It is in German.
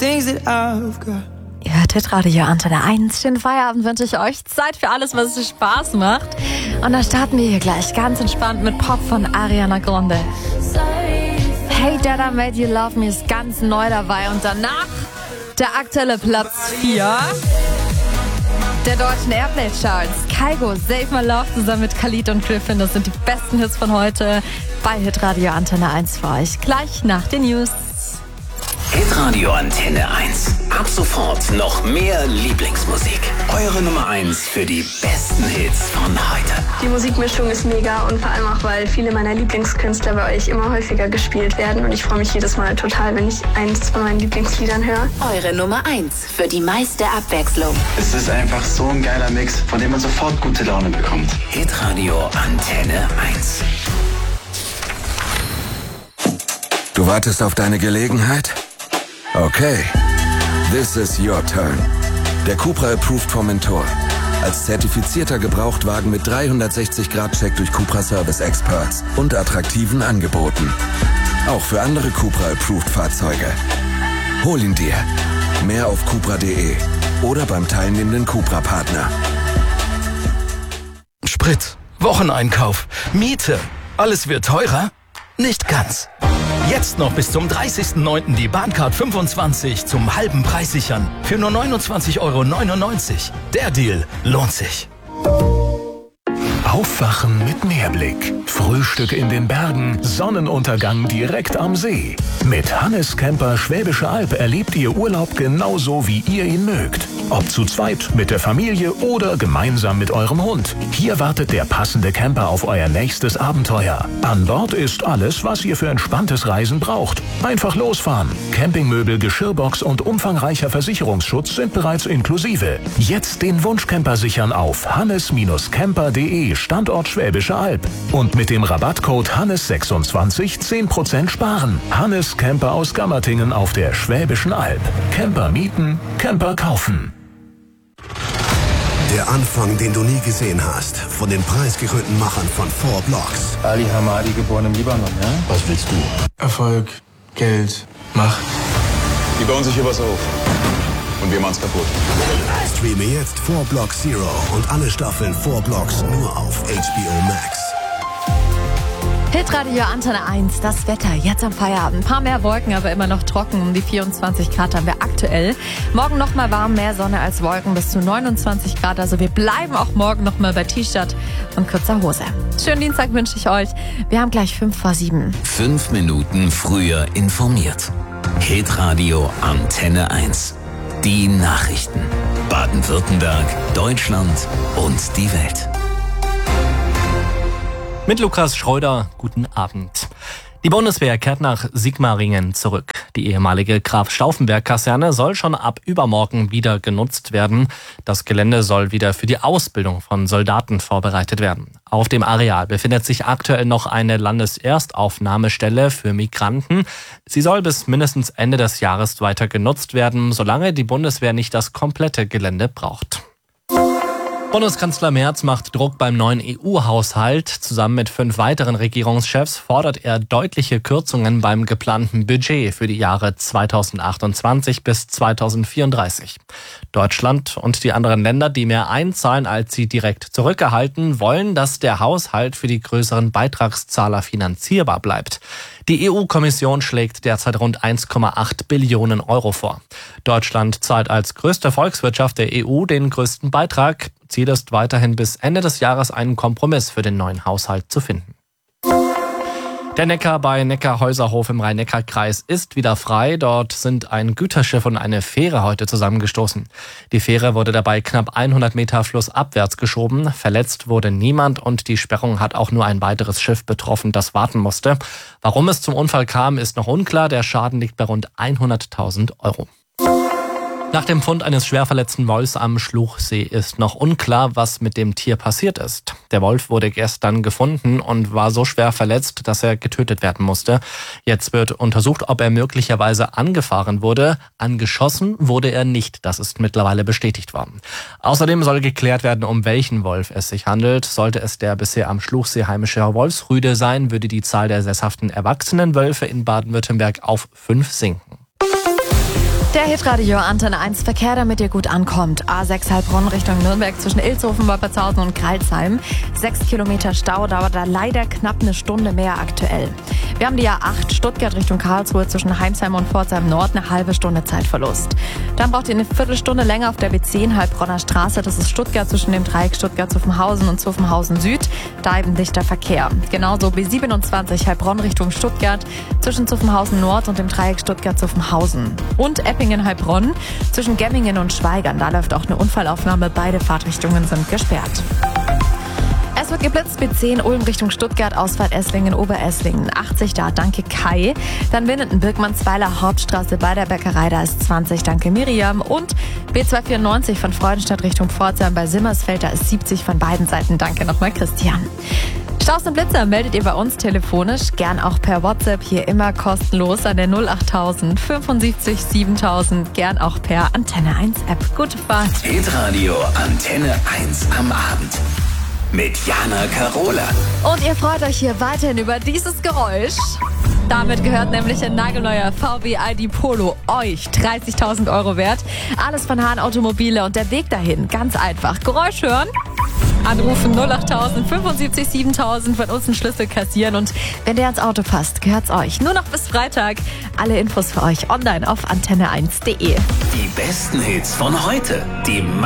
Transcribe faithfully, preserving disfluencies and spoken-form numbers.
things that I've got. Ihr hört Hitradio Antenne eins. Schönen Feierabend wünsche ich euch. Zeit für alles, was euch Spaß macht. Und dann starten wir hier gleich ganz entspannt mit Pop von Ariana Grande. Hey Dada Made You Love Me ist ganz neu dabei. Und danach der aktuelle Platz vier der deutschen Airplay-Charts. Kygo, Save My Love zusammen mit Khalid und Griffin. Das sind die besten Hits von heute bei Hitradio Antenne eins für euch. Gleich nach den News. Hitradio Antenne eins. Ab sofort noch mehr Lieblingsmusik. Eure Nummer eins für die besten Hits von heute. Die Musikmischung ist mega und vor allem auch, weil viele meiner Lieblingskünstler bei euch immer häufiger gespielt werden. Und ich freue mich jedes Mal total, wenn ich eins von meinen Lieblingsliedern höre. Eure Nummer eins für die meiste Abwechslung. Es ist einfach so ein geiler Mix, von dem man sofort gute Laune bekommt. Hitradio Antenne eins. Du wartest auf deine Gelegenheit? Okay, this is your turn. Der Cupra Approved Formentor. Als zertifizierter Gebrauchtwagen mit dreihundertsechzig Grad Check durch Cupra Service Experts und attraktiven Angeboten. Auch für andere Cupra Approved Fahrzeuge. Hol ihn dir. Mehr auf cupra punkt de oder beim teilnehmenden Cupra-Partner. Sprit, Wocheneinkauf, Miete. Alles wird teurer? Nicht ganz. Jetzt noch bis zum dreißigsten neunten die Bahncard fünfundzwanzig zum halben Preis sichern. Für nur neunundzwanzig Euro neunundneunzig. Der Deal lohnt sich. Aufwachen mit Meerblick. Frühstück in den Bergen, Sonnenuntergang direkt am See. Mit Hannes Camper Schwäbische Alb erlebt ihr Urlaub genauso, wie ihr ihn mögt. Ob zu zweit, mit der Familie oder gemeinsam mit eurem Hund. Hier wartet der passende Camper auf euer nächstes Abenteuer. An Bord ist alles, was ihr für entspanntes Reisen braucht. Einfach losfahren. Campingmöbel, Geschirrbox und umfangreicher Versicherungsschutz sind bereits inklusive. Jetzt den Wunschcamper sichern auf hannes camper punkt de Standort Schwäbische Alb. Und mit dem Rabattcode Hannes sechsundzwanzig zehn Prozent sparen. Hannes Camper aus Gammertingen auf der Schwäbischen Alb. Camper mieten, Camper kaufen. Der Anfang, den du nie gesehen hast, von den preisgekrönten Machern von Four Blocks. Ali Hamadi, geboren im Libanon, ja? Was willst du? Erfolg, Geld, Macht. Die bauen sich übers auf. Und wir machen's kaputt. Streame jetzt Four Blocks Zero und alle Staffeln Four Blocks nur auf H B O Max. Hitradio Antenne eins, das Wetter jetzt am Feierabend. Ein paar mehr Wolken, aber immer noch trocken. Um die vierundzwanzig Grad haben wir aktuell. Morgen nochmal warm, mehr Sonne als Wolken, bis zu neunundzwanzig Grad. Also wir bleiben auch morgen nochmal bei T-Shirt und kurzer Hose. Schönen Dienstag wünsche ich euch. Wir haben gleich fünf vor sieben. Fünf Minuten früher informiert. Hitradio Antenne eins. Die Nachrichten. Baden-Württemberg, Deutschland und die Welt. Mit Lukas Schreuder, guten Abend. Die Bundeswehr kehrt nach Sigmaringen zurück. Die ehemalige Graf-Stauffenberg-Kaserne soll schon ab übermorgen wieder genutzt werden. Das Gelände soll wieder für die Ausbildung von Soldaten vorbereitet werden. Auf dem Areal befindet sich aktuell noch eine Landeserstaufnahmestelle für Migranten. Sie soll bis mindestens Ende des Jahres weiter genutzt werden, solange die Bundeswehr nicht das komplette Gelände braucht. Bundeskanzler Merz macht Druck beim neuen E U-Haushalt. Zusammen mit fünf weiteren Regierungschefs fordert er deutliche Kürzungen beim geplanten Budget für die Jahre zweitausendachtundzwanzig bis zweitausendvierunddreißig. Deutschland und die anderen Länder, die mehr einzahlen, als sie direkt zurückerhalten, wollen, dass der Haushalt für die größeren Beitragszahler finanzierbar bleibt. Die E U-Kommission schlägt derzeit rund eins Komma acht Billionen Euro vor. Deutschland zahlt als größte Volkswirtschaft der E U den größten Beitrag. Ziel ist weiterhin bis Ende des Jahres einen Kompromiss für den neuen Haushalt zu finden. Der Neckar bei Neckarhäuserhof im Rhein-Neckar-Kreis ist wieder frei. Dort sind ein Güterschiff und eine Fähre heute zusammengestoßen. Die Fähre wurde dabei knapp hundert Meter flussabwärts geschoben. Verletzt wurde niemand und die Sperrung hat auch nur ein weiteres Schiff betroffen, das warten musste. Warum es zum Unfall kam, ist noch unklar. Der Schaden liegt bei rund hunderttausend Euro. Nach dem Fund eines schwer verletzten Wolfs am Schluchsee ist noch unklar, was mit dem Tier passiert ist. Der Wolf wurde gestern gefunden und war so schwer verletzt, dass er getötet werden musste. Jetzt wird untersucht, ob er möglicherweise angefahren wurde. Angeschossen wurde er nicht, das ist mittlerweile bestätigt worden. Außerdem soll geklärt werden, um welchen Wolf es sich handelt. Sollte es der bisher am Schluchsee heimische Wolfsrüde sein, würde die Zahl der sesshaften erwachsenen Wölfe in Baden-Württemberg auf fünf sinken. Der Hitradio Antenne eins Verkehr, damit ihr gut ankommt. A sechs Heilbronn Richtung Nürnberg zwischen Ilshofen, Wolpertshausen und Kralsheim. Sechs Kilometer Stau, dauert da leider knapp eine Stunde mehr aktuell. Wir haben die A acht Stuttgart Richtung Karlsruhe zwischen Heimsheim und Pforzheim Nord, eine halbe Stunde Zeitverlust. Dann braucht ihr eine Viertelstunde länger auf der B zehn Heilbronner Straße. Das ist Stuttgart zwischen dem Dreieck Stuttgart-Zuffenhausen und Zuffenhausen Süd. Da eben dichter Verkehr. Genauso B siebenundzwanzig Heilbronn Richtung Stuttgart zwischen Zuffenhausen Nord und dem Dreieck Stuttgart-Zuffenhausen. Und Eppingen-Heilbronn zwischen Gemmingen und Schweigern. Da läuft auch eine Unfallaufnahme. Beide Fahrtrichtungen sind gesperrt. Es wird geblitzt, B zehn Ulm Richtung Stuttgart, Ausfahrt Esslingen, Oberesslingen, achtzig da, danke Kai. Dann Winnenden, Birkmannsweiler, Hauptstraße bei der Bäckerei, da ist zwanzig, danke Miriam. Und B zweihundertvierundneunzig von Freudenstadt Richtung Pforzheim bei Simmersfeld, da ist siebzig von beiden Seiten, danke nochmal Christian. Staus und Blitzer meldet ihr bei uns telefonisch, gern auch per WhatsApp, hier immer kostenlos an der null achttausend fünfundsiebzig siebentausend, gern auch per Antenne eins App. Gute Fahrt. Hitradio Antenne eins am Abend mit Jana Karola. Und ihr freut euch hier weiterhin über dieses Geräusch. Damit gehört nämlich ein nagelneuer V W I D Polo euch, dreißigtausend Euro wert. Alles von Hahn Automobile und der Weg dahin, ganz einfach. Geräusch hören? Anrufen null achttausend fünfundsiebzig siebentausend, von uns einen Schlüssel kassieren und wenn der ins Auto passt, gehört's euch. Nur noch bis Freitag. Alle Infos für euch online auf antenne eins punkt de. Die besten Hits von heute. Die